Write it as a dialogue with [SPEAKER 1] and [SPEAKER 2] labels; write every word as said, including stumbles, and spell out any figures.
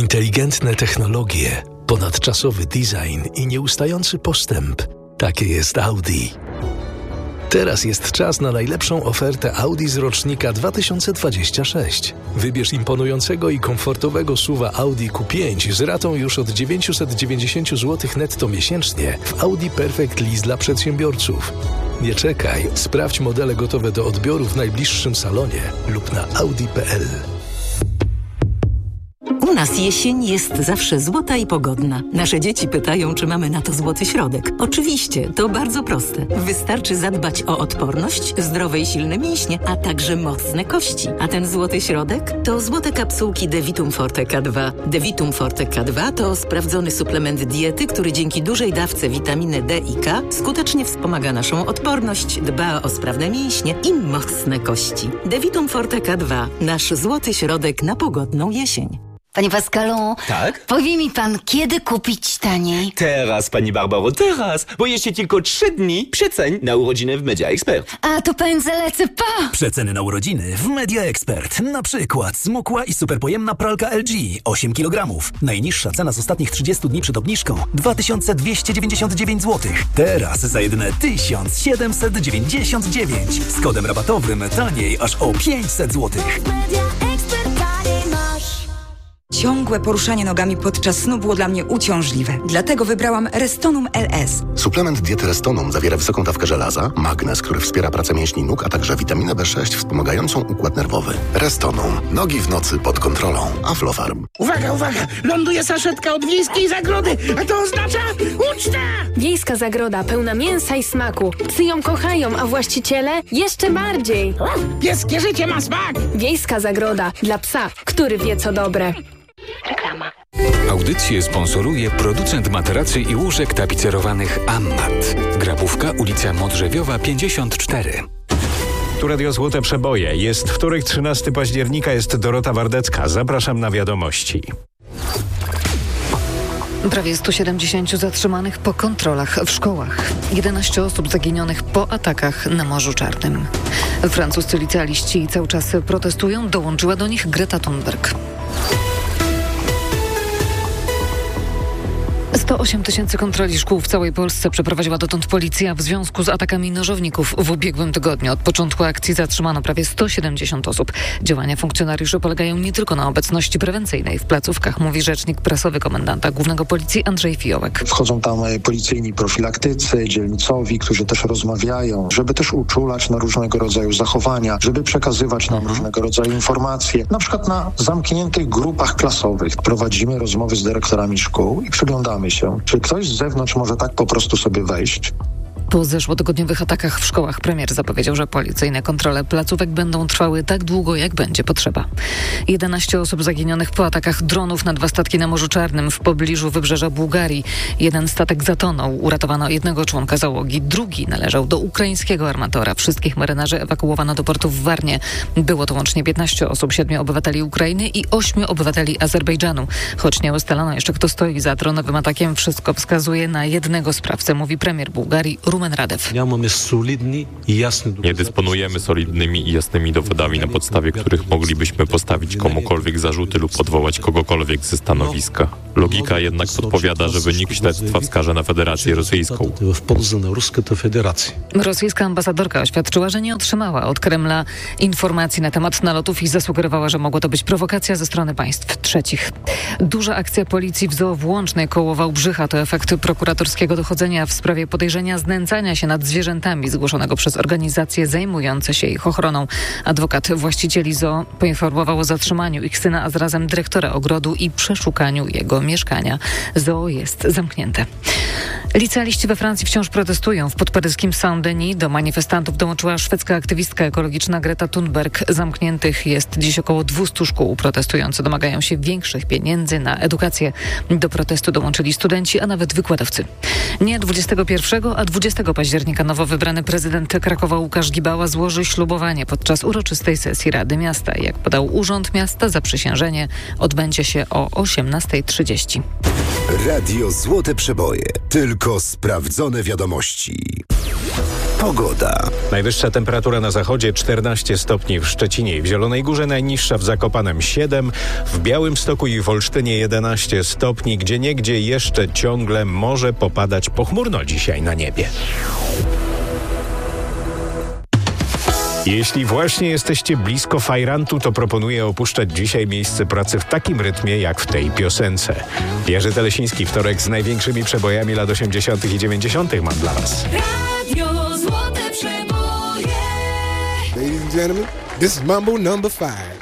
[SPEAKER 1] Inteligentne technologie, ponadczasowy design i nieustający postęp. Takie jest Audi. Teraz jest czas na najlepszą ofertę Audi z rocznika dwa tysiące dwudziestego szóstego. Wybierz imponującego i komfortowego suwa Audi Q pięć z ratą już od dziewięćset dziewięćdziesiąt złotych netto miesięcznie w Audi Perfect Lease dla przedsiębiorców. Nie czekaj, sprawdź modele gotowe do odbioru w najbliższym salonie lub na audi kropka p l.
[SPEAKER 2] U nas jesień jest zawsze złota i pogodna. Nasze dzieci pytają, czy mamy na to złoty środek. Oczywiście, to bardzo proste. Wystarczy zadbać o odporność, zdrowe i silne mięśnie, a także mocne kości. A ten złoty środek to złote kapsułki Devitum Forte K dwa. Devitum Forte K dwa to sprawdzony suplement diety, który dzięki dużej dawce witaminy D i K skutecznie wspomaga naszą odporność, dba o sprawne mięśnie i mocne kości. Devitum Forte K dwa. Nasz złoty środek na pogodną jesień.
[SPEAKER 3] Panie Pascalu,
[SPEAKER 4] tak?
[SPEAKER 3] Powie mi pan, kiedy kupić taniej?
[SPEAKER 4] Teraz, pani Barbaro, teraz, bo jeszcze tylko trzy dni przeceń na urodziny w Media Expert.
[SPEAKER 3] A to pędzę lecę, pa!
[SPEAKER 5] Przeceny na urodziny w Media Expert. Na przykład smukła i superpojemna pralka L G osiem kilogramów. Najniższa cena z ostatnich trzydziestu dni przed obniżką dwa tysiące dwieście dziewięćdziesiąt dziewięć złotych. Teraz za jedyne tysiąc siedemset dziewięćdziesiąt dziewięć. Z kodem rabatowym taniej aż o pięćset złotych.
[SPEAKER 6] Ciągłe poruszanie nogami podczas snu było dla mnie uciążliwe. Dlatego wybrałam Restonum L S.
[SPEAKER 7] Suplement diety Restonum zawiera wysoką dawkę żelaza, magnez, który wspiera pracę mięśni nóg, a także witaminę B sześć wspomagającą układ nerwowy. Restonum. Nogi w nocy pod kontrolą. Aflofarm.
[SPEAKER 8] Uwaga, uwaga! Ląduje saszetka od Wiejskiej Zagrody, a to oznacza uczta!
[SPEAKER 9] Wiejska Zagroda pełna mięsa i smaku. Psy ją kochają, a właściciele jeszcze bardziej.
[SPEAKER 8] Pieskie życie ma smak!
[SPEAKER 9] Wiejska Zagroda dla psa, który wie co dobre.
[SPEAKER 3] Reklama.
[SPEAKER 10] Audycję sponsoruje producent materacy i łóżek tapicerowanych Ammat. Grabówka, ulica Modrzewiowa pięćdziesiąt cztery.
[SPEAKER 11] Tu Radio Złote Przeboje. Jest wtorek, trzynastego października, jest Dorota Wardecka. Zapraszam na wiadomości.
[SPEAKER 12] Prawie sto siedemdziesiąt zatrzymanych po kontrolach w szkołach. jedenaście osób zaginionych po atakach na Morzu Czarnym. Francuscy licealiści cały czas protestują. Dołączyła do nich Greta Thunberg. sto osiem tysięcy kontroli szkół w całej Polsce przeprowadziła dotąd policja w związku z atakami nożowników w ubiegłym tygodniu. Od początku akcji zatrzymano prawie sto siedemdziesiąt osób. Działania funkcjonariuszy polegają nie tylko na obecności prewencyjnej w placówkach, mówi rzecznik prasowy komendanta głównego policji Andrzej Fiołek.
[SPEAKER 13] Wchodzą tam policyjni profilaktycy, dzielnicowi, którzy też rozmawiają, żeby też uczulać na różnego rodzaju zachowania, żeby przekazywać nam różnego rodzaju informacje. Na przykład na zamkniętych grupach klasowych prowadzimy rozmowy z dyrektorami szkół i przyglądamy się, czy ktoś z zewnątrz może tak po prostu sobie wejść.
[SPEAKER 12] Po zeszłotygodniowych atakach w szkołach premier zapowiedział, że policyjne kontrole placówek będą trwały tak długo, jak będzie potrzeba. jedenaście osób zaginionych po atakach dronów na dwa statki na Morzu Czarnym w pobliżu wybrzeża Bułgarii. Jeden statek zatonął, uratowano jednego członka załogi, drugi należał do ukraińskiego armatora. Wszystkich marynarzy ewakuowano do portu w Warnie. Było to łącznie piętnaście osób, siedmiu obywateli Ukrainy i ośmiu obywateli Azerbejdżanu. Choć nie ustalono jeszcze, kto stoi za dronowym atakiem, wszystko wskazuje na jednego sprawcę, mówi premier Bułgarii Rumen Radew.
[SPEAKER 14] Nie dysponujemy solidnymi i jasnymi dowodami, na podstawie których moglibyśmy postawić komukolwiek zarzuty lub odwołać kogokolwiek ze stanowiska. Logika jednak podpowiada, że wynik śledztwa wskaże na Federację Rosyjską.
[SPEAKER 12] Rosyjska ambasadorka oświadczyła, że nie otrzymała od Kremla informacji na temat nalotów i zasugerowała, że mogło to być prowokacja ze strony państw trzecich. Duża akcja policji w Zoo w Łącznej koło Wałbrzycha to efekt prokuratorskiego dochodzenia w sprawie podejrzenia znęcania się nad zwierzętami zgłoszonego przez organizacje zajmujące się ich ochroną. Adwokat właścicieli zoo poinformował o zatrzymaniu ich syna, a zarazem dyrektora ogrodu i przeszukaniu jego mieszkania. Zoo jest zamknięte. Licealiści we Francji wciąż protestują. W podparyskim Saint-Denis do manifestantów dołączyła szwedzka aktywistka ekologiczna Greta Thunberg. Zamkniętych jest dziś około dwieście szkół. Protestujący domagają się większych pieniędzy na edukację. Do protestu dołączyli studenci, a nawet wykładowcy. Nie dwudziestego pierwszego, a dwudziestego października nowo wybrany prezydent Krakowa Łukasz Gibała złoży ślubowanie podczas uroczystej sesji Rady Miasta. Jak podał Urząd Miasta, zaprzysiężenie odbędzie się o osiemnasta trzydzieści.
[SPEAKER 15] Radio Złote Przeboje. Tylko sprawdzone wiadomości. Pogoda.
[SPEAKER 11] Najwyższa temperatura na zachodzie czternaście stopni w Szczecinie i w Zielonej Górze, najniższa w Zakopanem siedem, w Białymstoku i w Olsztynie jedenaście stopni, gdzieniegdzie jeszcze ciągle może popadać pochmurno dzisiaj na niebie. Jeśli właśnie jesteście blisko fajrantu, to proponuję opuszczać dzisiaj miejsce pracy w takim rytmie, jak w tej piosence. Jerzy Telesiński, wtorek z największymi przebojami lat osiemdziesiątych i dziewięćdziesiątych mam dla Was.
[SPEAKER 16] Radio Złote Przeboje.
[SPEAKER 17] Ladies and gentlemen, this is Mambo number five.